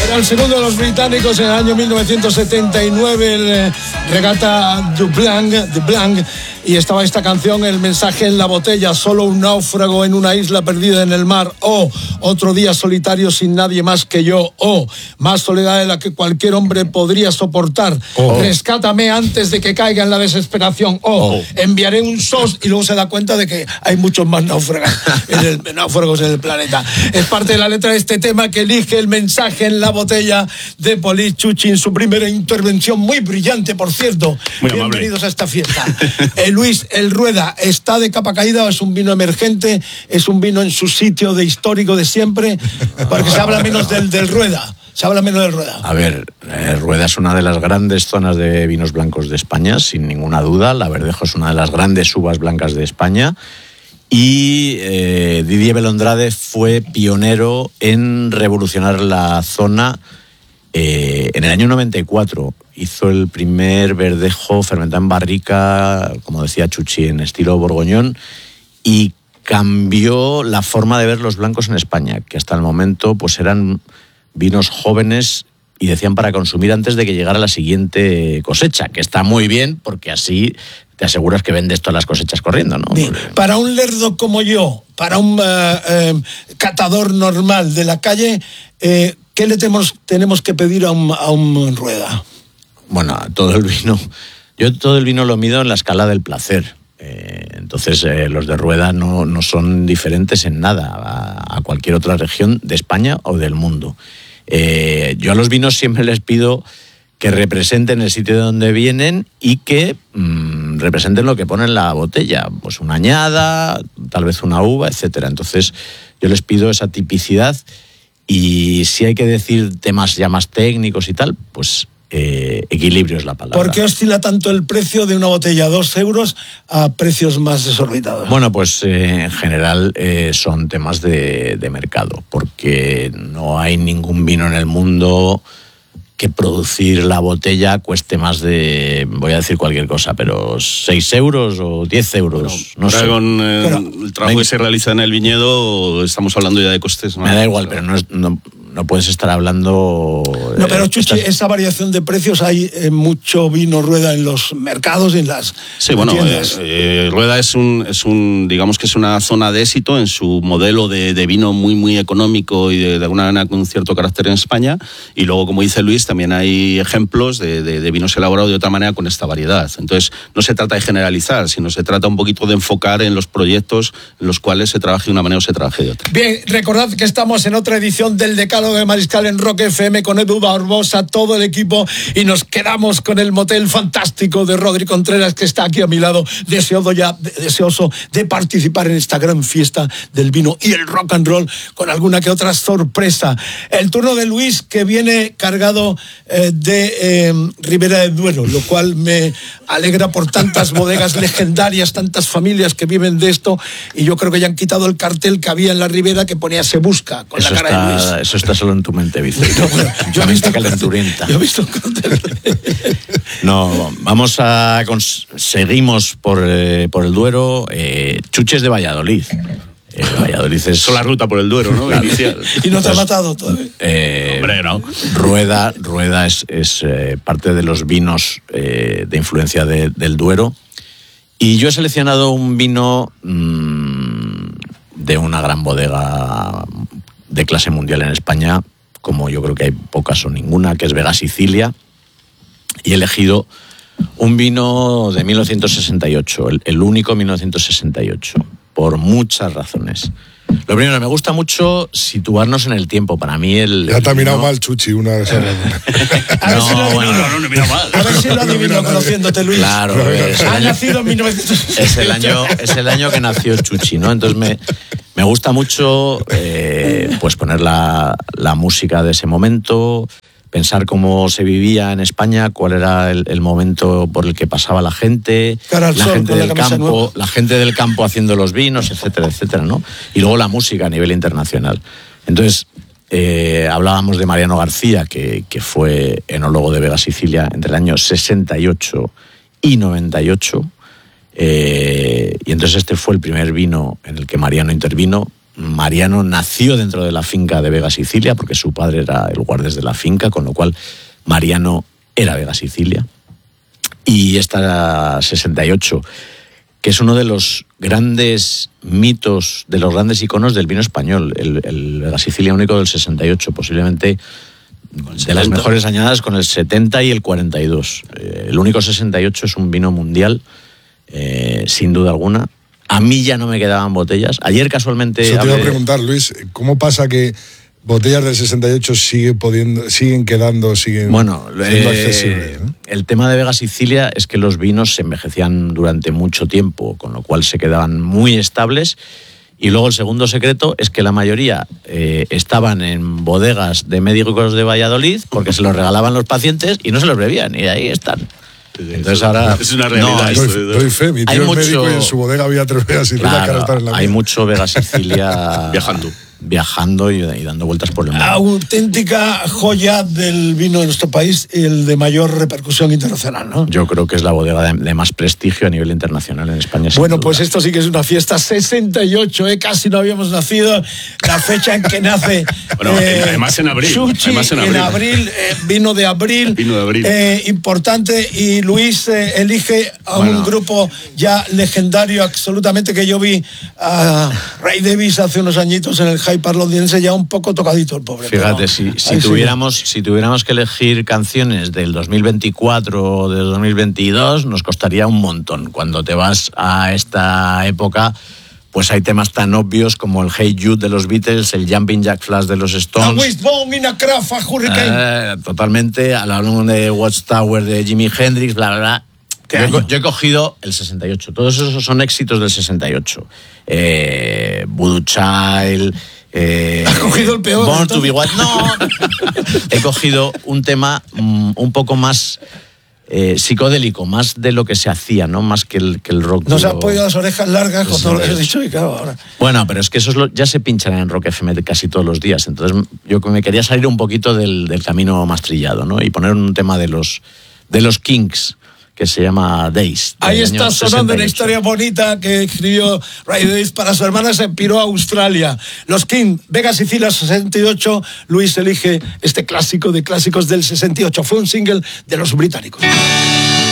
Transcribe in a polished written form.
Era el segundo de los británicos en el año 1979, el regata de Blanc, y estaba esta canción, El mensaje en la botella, solo un náufrago en una isla perdida en el mar, otro día solitario sin nadie más que yo, más soledad de la que cualquier hombre podría soportar, rescátame antes de que caiga en la desesperación, enviaré un SOS, y luego se da cuenta de que hay muchos más náufragos en el planeta. Es parte de la letra de este tema que elige El mensaje en la botella de Polit Chuchi en su primera intervención, muy brillante, por cierto. Muy Bienvenidos amable a esta fiesta. Luis, el Rueda, ¿está de capa caída o es un vino emergente? ¿Es un vino en su sitio de histórico de siempre? Porque se habla menos del Rueda. Se habla menos del Rueda. A ver, Rueda es una de las grandes zonas de vinos blancos de España, sin ninguna duda. La Verdejo es una de las grandes uvas blancas de España. Y Didier Belondrade fue pionero en revolucionar la zona en el año 94. Hizo el primer verdejo fermentado en barrica, como decía Chuchi, en estilo borgoñón, y cambió la forma de ver los blancos en España, que hasta el momento pues eran vinos jóvenes y decían para consumir antes de que llegara la siguiente cosecha, que está muy bien porque así te aseguras que vendes todas las cosechas corriendo, ¿no? Bien. Para un lerdo como yo, para un catador normal de la calle, ¿qué le tenemos que pedir a un Rueda? Bueno, todo el vino lo mido en la escala del placer. Entonces los de Rueda no son diferentes en nada a cualquier otra región de España o del mundo. Yo a los vinos siempre les pido que representen el sitio de donde vienen y que representen lo que pone en la botella, pues una añada, tal vez una uva, etcétera. Entonces yo les pido esa tipicidad, y si hay que decir temas ya más técnicos y tal, pues equilibrio es la palabra. ¿Por qué oscila tanto el precio de una botella, 2 euros, a precios más desorbitados? Bueno, pues en general son temas de mercado, porque no hay ningún vino en el mundo que producir la botella cueste más de, voy a decir cualquier cosa, pero 6 euros o 10 euros. No sé. Con el trabajo que se realiza en el viñedo, estamos hablando ya de costes. Me da igual, pero no puedes estar hablando... No, pero Chuchi, esa variación de precios, hay mucho vino Rueda en los mercados y en las tiendas. Rueda es un digamos que es una zona de éxito en su modelo de vino muy muy económico y de alguna manera con un cierto carácter en España, y luego, como dice Luis, también hay ejemplos de vinos elaborados de otra manera con esta variedad. Entonces no se trata de generalizar, sino se trata un poquito de enfocar en los proyectos en los cuales se trabaje de una manera o se trabaje de otra. Bien, recordad que estamos en otra edición del Decálogo de Mariscal en Rock FM con Edu Barbosa, todo el equipo, y nos quedamos con el motel fantástico de Rodri Contreras, que está aquí a mi lado, deseoso de participar en esta gran fiesta del vino y el rock and roll, con alguna que otra sorpresa. El turno de Luis, que viene cargado de Ribera del Duero, lo cual me alegra por tantas bodegas legendarias, tantas familias que viven de esto, y yo creo que ya han quitado el cartel que había en la Ribera que ponía Se Busca con la cara de Luis. Eso está solo en tu mente, Vicente. No, bueno, yo he visto calenturienta. Yo he visto el cartel. No, seguimos por el Duero. Chuches de Valladolid. Valladolid es la ruta por el Duero, ¿no? Claro. Y no te ha matado todavía. Hombre, no. Rueda es parte de los vinos de influencia del Duero. Y yo he seleccionado un vino de una gran bodega de clase mundial en España, como yo creo que hay pocas o ninguna, que es Vega Sicilia. Y he elegido un vino de 1968, el único 1968. Por muchas razones. Lo primero, me gusta mucho situarnos en el tiempo. Para mí ya te ha mirado mal, Chuchi, una de esas. A ver si lo adivino. No mira mal. A ver si lo adivino conociéndote, Luis. Claro, ha nacido en 1960. Es el año que nació Chuchi, ¿no? Entonces me gusta mucho pues poner la música de ese momento, pensar cómo se vivía en España, cuál era el momento por el que pasaba la gente, la gente del campo haciendo los vinos, etcétera, etcétera, ¿no? Y luego la música a nivel internacional. Entonces, hablábamos de Mariano García, que fue enólogo de Vega Sicilia entre el año 68 y 98. Y entonces este fue el primer vino en el que Mariano intervino. Mariano nació dentro de la finca de Vega Sicilia, porque su padre era el guardes de la finca, con lo cual Mariano era Vega Sicilia. Y esta 68, que es uno de los grandes mitos, de los grandes iconos del vino español, el Vega Sicilia único del 68, posiblemente de las mejores añadas con el 70 y el 42. El único 68 es un vino mundial, sin duda alguna. A mí ya no me quedaban botellas. Ayer casualmente... Eso te iba a preguntar, Luis, ¿cómo pasa que botellas del 68 siguen quedando, siendo accesibles, ¿no? El tema de Vega Sicilia es que los vinos se envejecían durante mucho tiempo, con lo cual se quedaban muy estables. Y luego el segundo secreto es que la mayoría estaban en bodegas de médicos de Valladolid porque se los regalaban los pacientes y no se los bebían, y ahí están. Entonces ahora es una realidad. Doy fe, mi tío es médico y en su bodega había 3 Vegas Sicilia, claro, estar en la hay mía. mucho Vega Sicilia viajando y dando vueltas por el mundo. Auténtica joya del vino de nuestro país, el de mayor repercusión internacional, ¿no? Yo creo que es la bodega de más prestigio a nivel internacional en España. Bueno, pues esto sí que es una fiesta. 68, casi no habíamos nacido. La fecha en que nace. Bueno, además en abril. Chuchi, en abril, vino de abril. Importante. Y Luis elige a un grupo ya legendario, absolutamente, que yo vi a Ray Davies hace unos añitos en el Hyper londinense, ya un poco tocadito el pobre. Fíjate, si tuviéramos que elegir canciones del 2024 o del 2022, nos costaría un montón. Cuando te vas a esta época, pues hay temas tan obvios como el Hey Jude de los Beatles, el Jumping Jack Flash de los Stones. Totalmente, hablamos de Watchtower de Jimi Hendrix, bla, bla, bla. Yo he cogido el 68. Todos esos son éxitos del 68. Voodoo Child. ¿Has cogido el peor? Born to be Wild. No. He cogido un tema un poco más psicodélico, más de lo que se hacía, ¿no? Más que el rock. No se han podido las orejas largas con todo lo que has dicho y claro, ahora. Bueno, pero es que eso ya se pinchan en Rock FM casi todos los días. Entonces yo me quería salir un poquito del camino más trillado, ¿no? Y poner un tema de los Kinks, que se llama Days. Ahí está sonando una historia bonita que escribió Ray Davies para su hermana, se piró a Australia. Los Kings, Vega Sicilia 68, Luis elige este clásico de clásicos del 68. Fue un single de los británicos.